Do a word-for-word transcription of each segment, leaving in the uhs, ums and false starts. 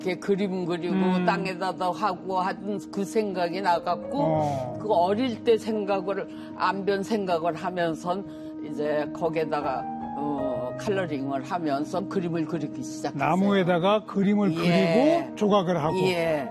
이렇게 그림 그리고 음. 땅에다도 하고 하던 그 생각이 나갖고 어. 그 어릴 때 생각을 안변 생각을 하면서 이제 거기에다가 어, 컬러링을 하면서 그림을 그리기 시작했어요. 나무에다가 그림을 예. 그리고 조각을 하고. 예.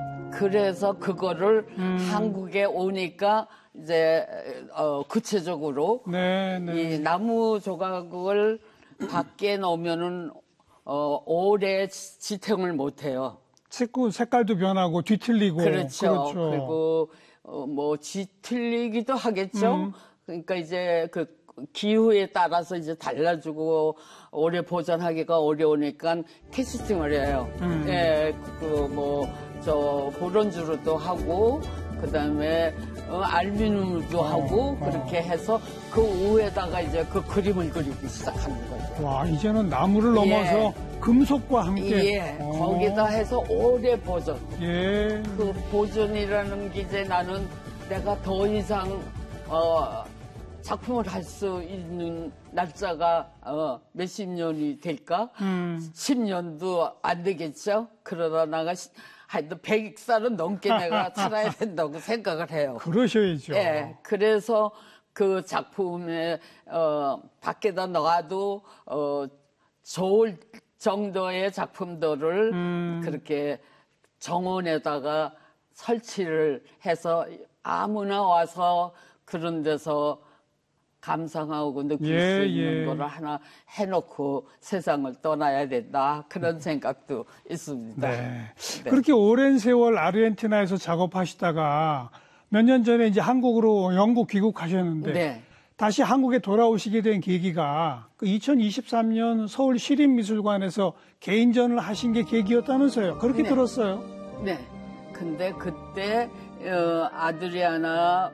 그래서 그거를 음. 한국에 오니까 이제 어, 구체적으로 네, 네. 이 나무 조각을 밖에 놓으면은 어, 오래 지탱을 못해요. 색깔, 색깔도 변하고 뒤틀리고. 그렇죠. 그렇죠. 그리고 어, 뭐 뒤틀리기도 하겠죠. 음. 그러니까 이제 그 기후에 따라서 이제 달라지고 오래 보존하기가 어려우니까 캐스팅을 해요. 음. 예, 그 뭐 저 보론주로도 하고 그다음에 어, 알루미늄도 하고 어. 그렇게 해서 그 위에다가 이제 그 그림을 그리기 시작하는 거죠. 와, 이제는 나무를 넘어서 예. 금속과 함께. 예, 어. 거기다 해서 오래 보존. 예. 그 보존이라는 게 이제 나는 내가 더 이상 어, 작품을 할 수 있는 날짜가 어, 몇십 년이 될까? 음. 십 년도 안 되겠죠? 그러다 나가 하여튼 백 살은 넘게 내가 살아야 된다고 생각을 해요. 그러셔야죠. 예, 그래서 그 작품에 어, 밖에다 놔도 어, 좋을 정도의 작품들을 음. 그렇게 정원에다가 설치를 해서 아무나 와서 그런 데서 감상하고 느낄 예, 수 있는 예. 거를 하나 해놓고 세상을 떠나야 된다. 그런 생각도 있습니다. 네. 네. 그렇게 오랜 세월 아르헨티나에서 작업하시다가 몇 년 전에 이제 한국으로 영국 귀국하셨는데 네. 다시 한국에 돌아오시게 된 계기가 그 이천이십삼 년 서울 시립미술관에서 개인전을 하신 게 계기였다면서요. 그렇게 네. 들었어요. 네. 근데 그때 어, 아드리아나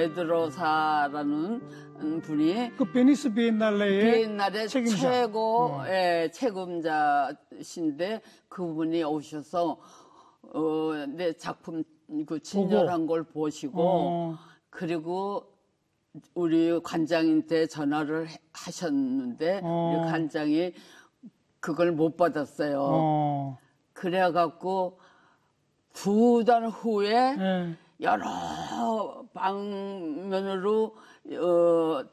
베드로사라는 분이 그 베니스 비엔날레의 비엔날의 책임자. 최고 어. 예, 책임자신데 그분이 오셔서 어, 내 작품 그 진열한 걸 보시고 어. 그리고 우리 관장한테 전화를 해- 하셨는데 어. 우리 관장이 그걸 못 받았어요. 어. 그래갖고 두 달 후에 네. 여러 방면으로 어,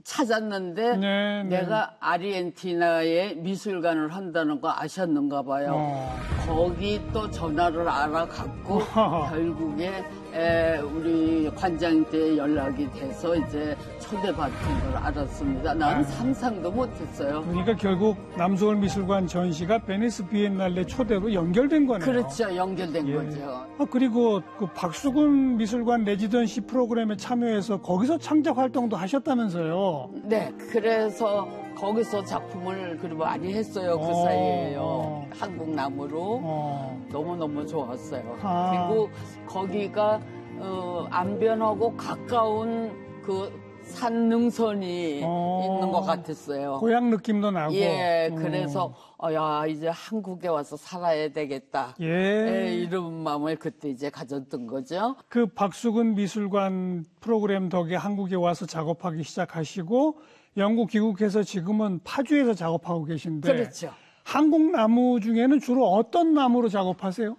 찾았는데 네, 네. 내가 아르헨티나에 미술관을 한다는 거 아셨는가 봐요. 어. 거기 또 전화를 알아갖고 우와. 결국에 에, 우리 관장한테 연락이 돼서 이제 초대받은 걸 알았습니다. 나는 아. 상상도 못했어요. 그러니까 결국 남서울 미술관 전시가 베니스 비엔날레 초대로 연결된 거네요. 그렇죠. 연결된 예. 거죠. 아, 그리고 그 박수근 미술관 레지던시 프로그램에 참여해서 거기서 창작 활동도 하셨다면서요. 네, 그래서 거기서 작품을 그리고 많이 했어요. 그 어, 사이에요. 어. 한국 나무로 어. 너무너무 좋았어요. 아. 그리고 거기가 어, 안변하고 가까운 그 산 능선이 어. 있는 것 같았어요. 고향 느낌도 나고. 예, 음. 그래서 어, 야 이제 한국에 와서 살아야 되겠다. 예. 예, 이런 마음을 그때 이제 가졌던 거죠. 그 박수근 미술관 프로그램 덕에 한국에 와서 작업하기 시작하시고 영국 귀국해서 지금은 파주에서 작업하고 계신데 그렇죠. 한국 나무 중에는 주로 어떤 나무로 작업하세요?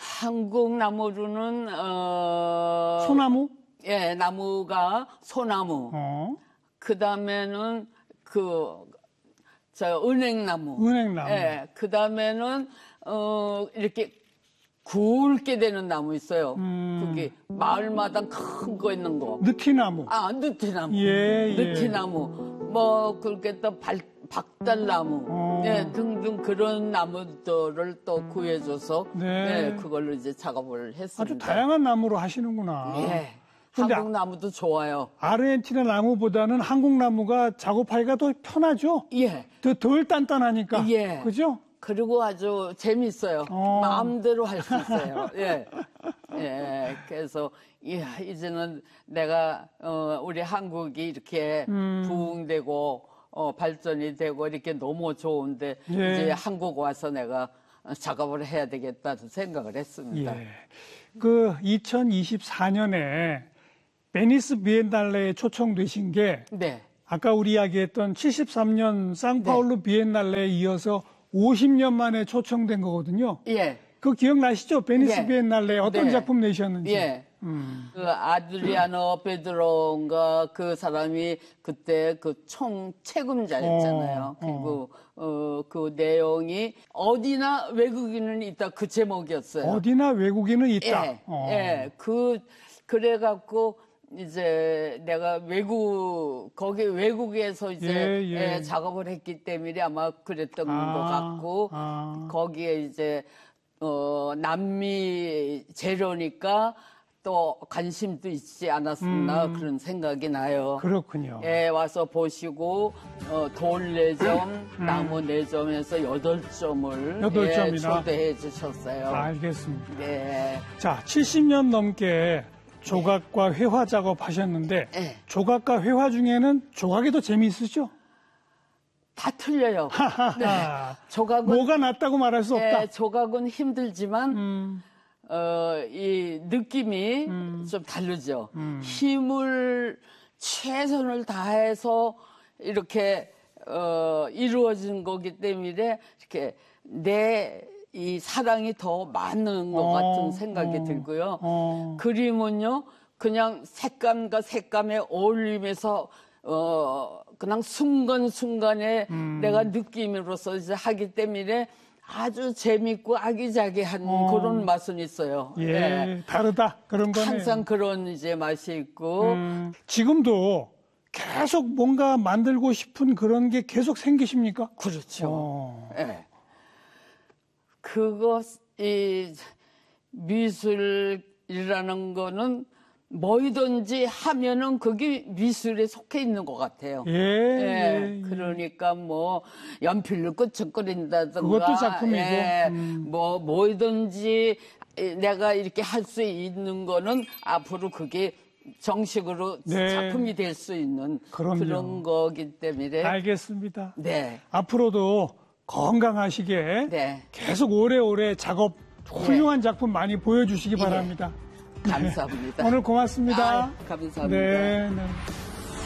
한국 나무로는 어, 소나무? 예, 나무가 소나무. 어. 그 다음에는 그, 저, 은행나무. 은행나무. 예, 그 다음에는, 어, 이렇게 굵게 되는 나무 있어요. 음. 그게 마을마다 큰 거 있는 거. 느티나무. 아, 느티나무. 예, 예. 느티나무. 뭐, 그렇게 또 발, 박달나무. 어. 예, 등등 그런 나무들을 또 구해줘서. 네. 예, 그걸로 이제 작업을 했습니다. 아주 다양한 나무로 하시는구나. 예. 근데 한국 나무도 좋아요. 아르헨티나 나무보다는 한국 나무가 작업하기가 더 편하죠? 예. 더 덜 단단하니까. 예. 그죠? 그리고 아주 재밌어요. 어. 마음대로 할 수 있어요. 예. 예. 그래서, 예, 이제는 내가, 어, 우리 한국이 이렇게 음. 부흥되고, 어, 발전이 되고, 이렇게 너무 좋은데, 예. 이제 한국 와서 내가 작업을 해야 되겠다는 생각을 했습니다. 예. 그 이천이십사 년에 베니스 비엔날레에 초청되신 게 네. 아까 우리 이야기했던 칠십삼 년 상파울루 비엔날레에 이어서 오십 년 만에 초청된 거거든요. 예. 그 기억나시죠? 베니스 예. 비엔날레 어떤 네. 작품 내셨는지. 예. 음. 그 아드리아노 베드로인가 그 사람이 그때 그 총 책임자였잖아요. 어, 그리고 어, 그 내용이 어디나 외국인은 있다 그 제목이었어요. 어디나 외국인은 있다. 예, 어. 예. 그 그래갖고 이제 내가 외국 거기 외국에서 이제 예, 예. 예, 작업을 했기 때문에 아마 그랬던 아, 것 같고 아. 거기에 이제 어, 남미 재료니까 또 관심도 있지 않았었나 음. 그런 생각이 나요. 그렇군요. 예, 와서 보시고 어, 돌 네 점, 음. 나무 네 점에서 여덟 점을 여덟 예, 점이나? 초대해 주셨어요. 알겠습니다. 네. 자, 칠십 년 넘게 조각과 회화 작업하셨는데 네. 조각과 회화 중에는 조각이 더 재미있으죠? 다 틀려요. 네. 하하하. 조각은 뭐가 낫다고 말할 수 없다. 예, 조각은 힘들지만 음, 어, 이 느낌이 음. 좀 다르죠. 음. 힘을 최선을 다해서 이렇게 어, 이루어진 거기 때문에 이렇게 내 이 사랑이 더 많은 것 어, 같은 생각이 어, 들고요. 어. 그림은요, 그냥 색감과 색감의 어울림에서 어, 그냥 순간순간에 음. 내가 느낌으로서 이제 하기 때문에 아주 재밌고 아기자기한 어. 그런 맛은 있어요. 예, 예. 다르다. 그런 거네요. 항상 그런 이제 맛이 있고, 음, 지금도 계속 뭔가 만들고 싶은 그런 게 계속 생기십니까? 그렇죠. 어. 예. 그것, 이 미술이라는 거는 뭐이든지 하면은 그게 미술에 속해 있는 것 같아요. 예, 예, 예, 그러니까 뭐 연필로 끄적거린다든가, 그것도 작품이고. 예, 음. 뭐 뭐이든지 내가 이렇게 할 수 있는 거는 앞으로 그게 정식으로 네. 작품이 될 수 있는 그럼요. 그런 거기 때문에 알겠습니다. 네, 앞으로도 건강하시게 네, 계속 오래오래 작업 훌륭한 작품 많이 보여주시기 예. 바랍니다. 감사합니다. 오늘 고맙습니다. 아, 감사합니다. 네, 네.